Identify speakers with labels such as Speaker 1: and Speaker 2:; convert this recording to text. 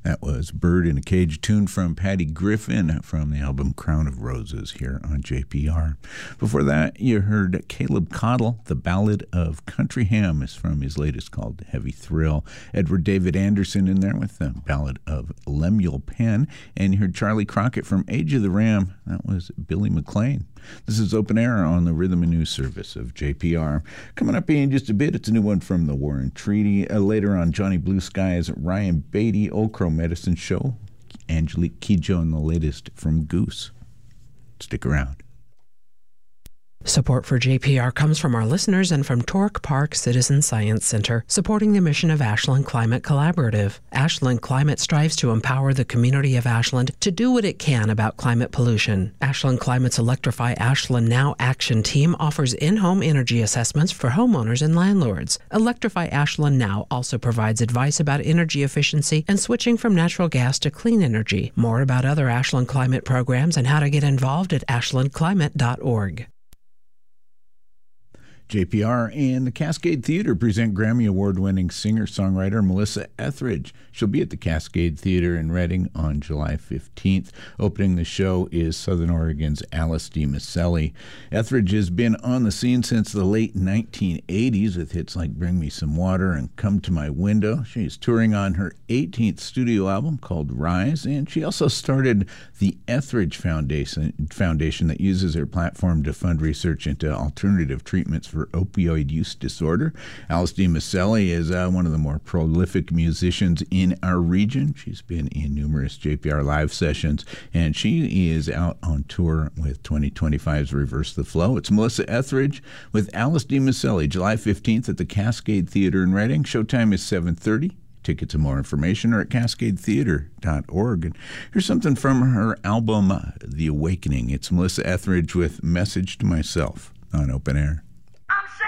Speaker 1: That was Bird in a Cage, tune from Patty Griffin from the album Crown of Roses here on JPR. Before that, you heard Caleb Cottle. The Ballad of Country Ham is from his latest called Heavy Thrill. Edward David Anderson in there with the Ballad of Lemuel Penn. And you heard Charlie Crockett from Age of the Ram. That was Billy McLean. This is Open Air on the Rhythm and News Service of JPR. Coming up in just a bit, it's a new one from the Warren Treaty. Later on, Johnny Blue Sky's Ryan Beatty, Old Crow Medicine Show, Angelique Kidjo, and the latest from Goose. Stick around.
Speaker 2: Support for JPR comes from our listeners and from Torque Park Citizen Science Center, supporting the mission of Ashland Climate Collaborative. Ashland Climate strives to empower the community of Ashland to do what it can about climate pollution. Ashland Climate's Electrify Ashland Now action team offers in-home energy assessments for homeowners and landlords. Electrify Ashland Now also provides advice about energy efficiency and switching from natural gas to clean energy. More about other Ashland Climate programs and how to get involved at ashlandclimate.org.
Speaker 1: JPR and the Cascade Theater present Grammy Award-winning singer-songwriter Melissa Etheridge. She'll be at the Cascade Theater in Reading on July 15th. Opening the show is Southern Oregon's Alice DiMaselli. Etheridge has been on the scene since the late 1980s with hits like Bring Me Some Water and Come to My Window. She's touring on her 18th studio album called Rise, and she also started the Etheridge Foundation that uses her platform to fund research into alternative treatments for opioid use disorder. Alice DiMaselli is one of the more prolific musicians in our region. She's been in numerous JPR live sessions, and she is out on tour with 2025's Reverse the Flow. It's Melissa Etheridge with Alice DiMaselli, July 15th at the Cascade Theater in Reading. Showtime is 7:30. Tickets and more information are at cascadetheater.org. And here's something from her album, The Awakening. It's Melissa Etheridge with Message to Myself on Open Air.